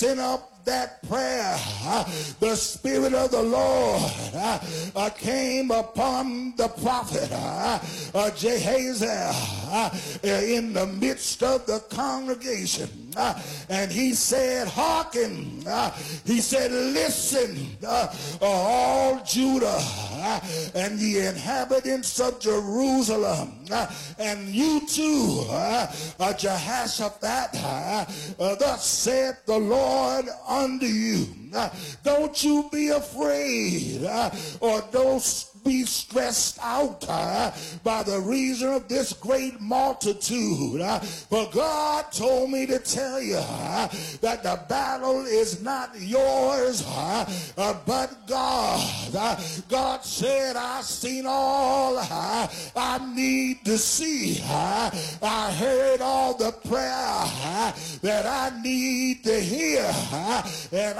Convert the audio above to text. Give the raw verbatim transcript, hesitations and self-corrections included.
sent up that prayer, the Spirit of the Lord uh, came upon the prophet uh, Jehaziel uh, in the midst of the congregation. Uh, and he said, hearken. Uh, he said, listen, uh, all Judah uh, and the inhabitants of Jerusalem, uh, and you too, uh, uh, Jehoshaphat, uh, uh, thus saith the Lord unto you. Uh, don't you be afraid, uh, or don't be stressed out uh, by the reason of this great multitude. Uh, but God told me to tell you uh, that the battle is not yours, uh, uh, but God. Uh, God said, I've seen all uh, I need to see. Uh, I heard all the prayer uh, that I need to hear. Uh, and